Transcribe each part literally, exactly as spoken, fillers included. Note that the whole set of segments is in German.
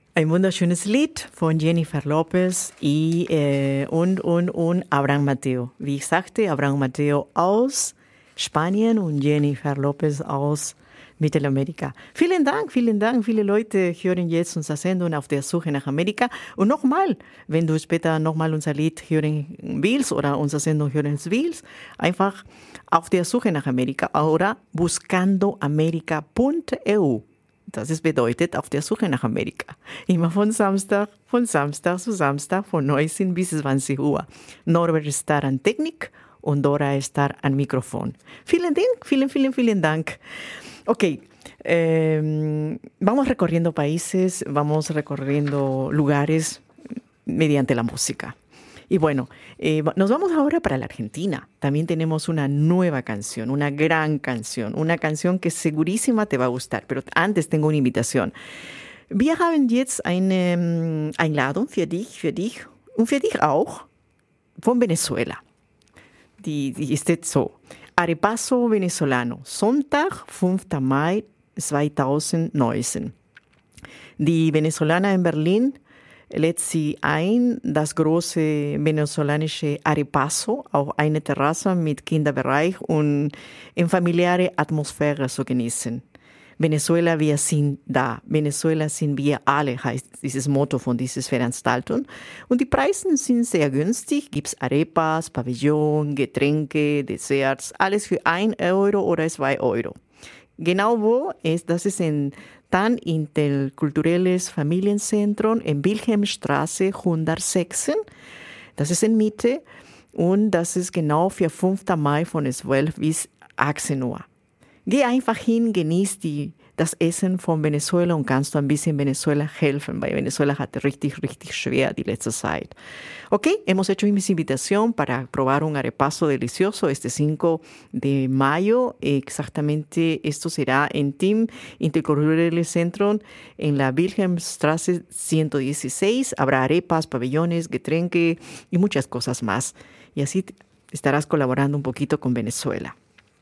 Ein wunderschönes Lied von Jennifer Lopez y, äh, und, und, und Abraham Mateo. Wie ich sagte, Abraham Mateo aus Spanien und Jennifer Lopez aus Mittelamerika. Vielen Dank, vielen Dank. Viele Leute hören jetzt unsere Sendung auf der Suche nach Amerika. Und nochmal, wenn du später nochmal unser Lied hören willst oder unsere Sendung hören willst, einfach auf der Suche nach Amerika oder buscando america punto e u. Das ist bedeutet auf der Suche nach Amerika. Immer von Samstag, von Samstag zu Samstag, von neunzehn bis zwanzig Uhr. Norbert ist an Technik und Dora ist an Mikrofon. Vielen Dank, vielen, vielen, vielen Dank. Ok, eh, vamos recorriendo países, vamos recorriendo lugares mediante la música. Y bueno, eh, nos vamos ahora para la Argentina. También tenemos una nueva canción, una gran canción, una canción que segurísima te va a gustar. Pero antes tengo una invitación. Wir haben jetzt eine Einladung für dich, für dich und für dich auch von Venezuela. Die, die ist jetzt so. Arepaso venezolano, Sonntag, fünfter Mai zweitausendneunzehn. Die Venezolaner in Berlin lädt sie ein, das große venezolanische Arepaso auf eine Terrasse mit Kinderbereich und in familiäre Atmosphäre zu genießen. Venezuela, wir sind da. Venezuela sind wir alle, heißt dieses Motto von dieser Veranstaltung. Und die Preise sind sehr günstig. Gibt es Arepas, Pavillon, Getränke, Desserts, alles für ein Euro oder zwei Euro. Genau wo ist, das ist in Tan Interkulturelles Familienzentrum in Wilhelmstraße hundertsechs. Das ist in Mitte und das ist genau für fünfter Mai von zwölf bis achtzehn Uhr. Geh einfach hin, genieß die, das Essen von Venezuela und kannst du ein bisschen Venezuela helfen, weil Venezuela hat richtig, richtig schwer die letzte Zeit. Ok, hemos hecho mi invitación para probar un arepaso delicioso este cinco de mayo. Exactamente esto será en Team Interculturales Centrum en la Wilhelmstraße ciento dieciséis. Habrá arepas, pabellones, Getränke y muchas cosas más. Y así estarás colaborando un poquito con Venezuela.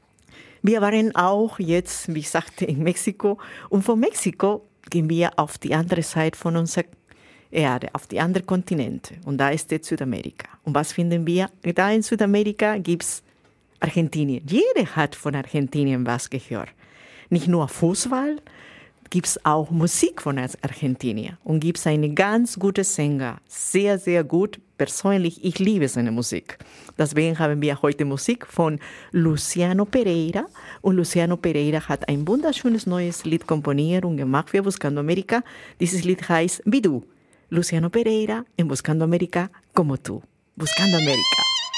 Wir waren auch jetzt, wie ich sagte, in Mexiko. Und von Mexiko gehen wir auf die andere Seite von unserer Erde, auf die anderen Kontinente. Und da ist jetzt Südamerika. Und was finden wir? Da in Südamerika gibt es Argentinien. Jeder hat von Argentinien was gehört. Nicht nur Fußball, gibt es auch Musik von Argentinien. Und gibt es einen ganz guten Sänger. Sehr, sehr gut. Persönlich, ich liebe seine Musik. Deswegen haben wir heute Musik von Luciano Pereira. Und Luciano Pereira hat ein wunderschönes neues Lied komponiert und gemacht für Buscando America. Dieses Lied heißt Wie du. Luciano Pereira en Buscando America como tú. Buscando America.